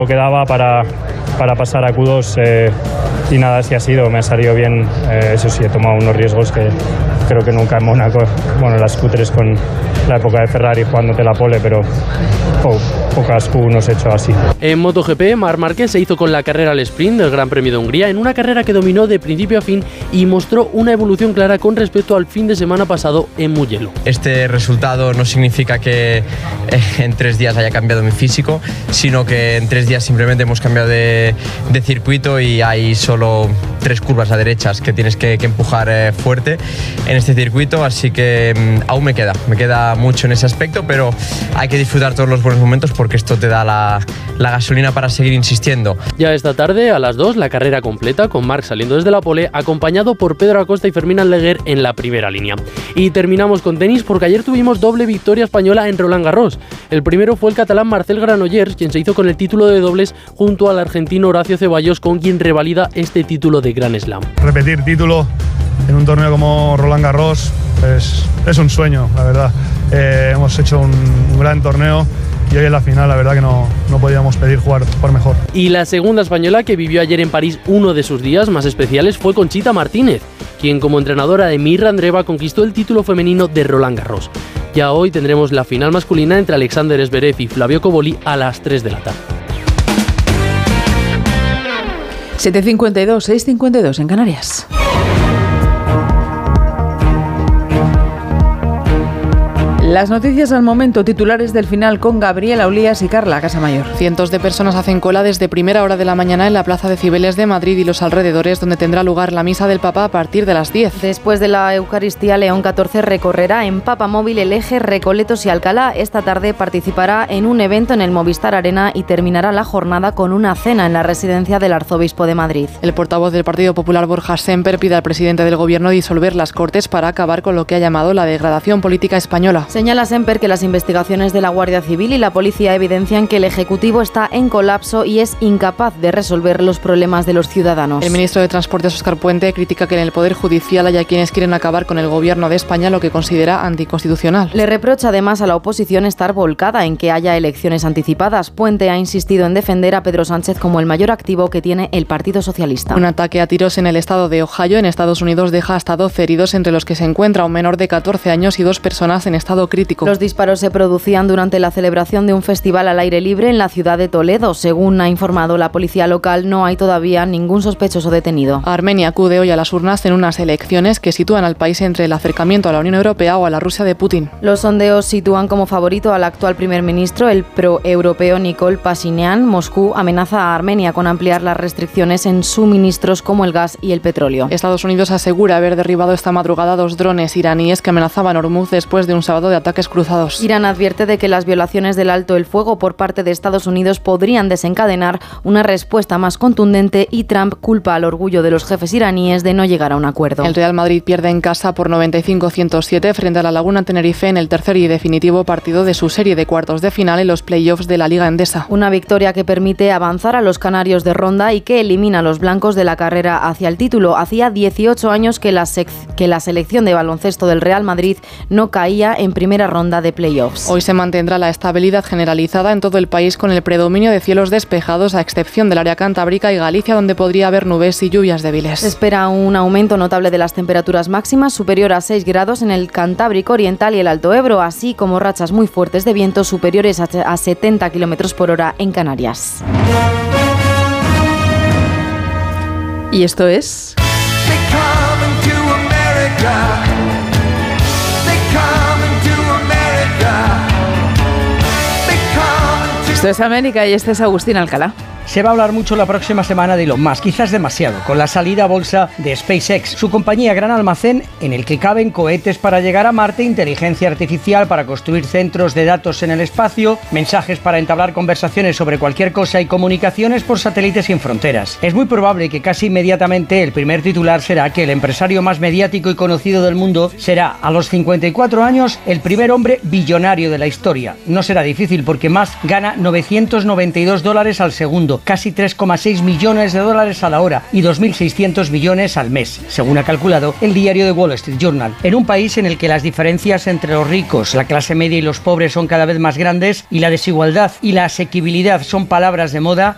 Quedaba para pasar a Q2 y nada, así ha sido, me ha salido bien. Eso sí, he tomado unos riesgos que creo que nunca en Mónaco, bueno, las Q3 con la época de Ferrari jugándote la pole, pero pocas Q1 he hecho así. En MotoGP, Marc Márquez se hizo con la carrera al sprint del Gran Premio de Hungría, en una carrera que dominó de principio a fin y mostró una evolución clara con respecto al fin de semana pasado en Mugello. Este resultado no significa que en 3 días haya cambiado mi físico, sino que en 3 días simplemente hemos cambiado de circuito y hay solo 3 curvas a derechas que tienes que empujar fuerte en este circuito, así que aún me queda mucho en ese aspecto, pero hay que disfrutar todos los buenos momentos porque esto te da la gasolina para seguir insistiendo. Ya esta tarde a las 2 la carrera completa con Marc saliendo desde la pole acompañado por Pedro Acosta y Fermín Aldeguer en la primera línea. Y terminamos con tenis porque ayer tuvimos doble victoria española en Roland Garros. El primero fue el catalán Marcel Granollers, quien se hizo con el título de dobles junto al argentino Horacio Ceballos, con quien revalida este título de Grand Slam. Repetir título en un torneo como Roland Garros es un sueño, la verdad. Hemos hecho un gran torneo y hoy en la final la verdad que no podíamos pedir jugar mejor. Y la segunda española que vivió ayer en París uno de sus días más especiales fue Conchita Martínez, quien como entrenadora de Mirra Andreeva conquistó el título femenino de Roland Garros. Ya hoy tendremos la final masculina entre Alexander Zverev y Flavio Cobolli a las 3 de la tarde. 7:52, 6:52 en Canarias. Las noticias al momento, titulares del final con Gabriela Olías y Carla Casamayor. Cientos de personas hacen cola desde primera hora de la mañana en la Plaza de Cibeles de Madrid y los alrededores, donde tendrá lugar la misa del Papa a partir de las 10. Después de la Eucaristía, León XIV recorrerá en Papamóvil el eje Recoletos y Alcalá. Esta tarde participará en un evento en el Movistar Arena y terminará la jornada con una cena en la residencia del Arzobispo de Madrid. El portavoz del Partido Popular, Borja Sémper, pide al presidente del Gobierno disolver las Cortes para acabar con lo que ha llamado la degradación política española. Señala Sémper que las investigaciones de la Guardia Civil y la policía evidencian que el Ejecutivo está en colapso y es incapaz de resolver los problemas de los ciudadanos. El ministro de Transportes, Óscar Puente, critica que en el Poder Judicial haya quienes quieren acabar con el Gobierno de España, lo que considera anticonstitucional. Le reprocha además a la oposición estar volcada en que haya elecciones anticipadas. Puente ha insistido en defender a Pedro Sánchez como el mayor activo que tiene el Partido Socialista. Un ataque a tiros en el estado de Ohio, en Estados Unidos, deja hasta 12 heridos, entre los que se encuentra un menor de 14 años y 2 personas en estado crítico. Los disparos se producían durante la celebración de un festival al aire libre en la ciudad de Toledo. Según ha informado la policía local, no hay todavía ningún sospechoso detenido. Armenia acude hoy a las urnas en unas elecciones que sitúan al país entre el acercamiento a la Unión Europea o a la Rusia de Putin. Los sondeos sitúan como favorito al actual primer ministro, el pro-europeo Nikol Pashinyan. Moscú amenaza a Armenia con ampliar las restricciones en suministros como el gas y el petróleo. Estados Unidos asegura haber derribado esta madrugada 2 drones iraníes que amenazaban Hormuz después de un sábado de ataques cruzados. Irán advierte de que las violaciones del alto el fuego por parte de Estados Unidos podrían desencadenar una respuesta más contundente y Trump culpa al orgullo de los jefes iraníes de no llegar a un acuerdo. El Real Madrid pierde en casa por 95-107 frente a la Laguna Tenerife en el tercer y definitivo partido de su serie de cuartos de final en los playoffs de la Liga Endesa. Una victoria que permite avanzar a los canarios de ronda y que elimina a los blancos de la carrera hacia el título. Hacía 18 años que la selección de baloncesto del Real Madrid no caía en primera ronda de playoffs. Hoy se mantendrá la estabilidad generalizada en todo el país con el predominio de cielos despejados a excepción del área cantábrica y Galicia, donde podría haber nubes y lluvias débiles. Se espera un aumento notable de las temperaturas máximas, superior a 6 grados en el Cantábrico Oriental y el Alto Ebro, así como rachas muy fuertes de viento superiores a 70 km por hora en Canarias. Y esto es... Esto es América y este es Agustín Alcalá. Se va a hablar mucho la próxima semana de Elon Musk, quizás demasiado, con la salida a bolsa de SpaceX, su compañía gran almacén en el que caben cohetes para llegar a Marte, inteligencia artificial para construir centros de datos en el espacio, mensajes para entablar conversaciones sobre cualquier cosa y comunicaciones por satélites sin fronteras. Es muy probable que casi inmediatamente el primer titular será que el empresario más mediático y conocido del mundo será, a los 54 años, el primer hombre billonario de la historia. No será difícil porque Musk gana $992 al segundo, casi 3,6 millones de dólares a la hora y 2.600 millones al mes, según ha calculado el diario The Wall Street Journal. En un país en el que las diferencias entre los ricos, la clase media y los pobres son cada vez más grandes y la desigualdad y la asequibilidad son palabras de moda,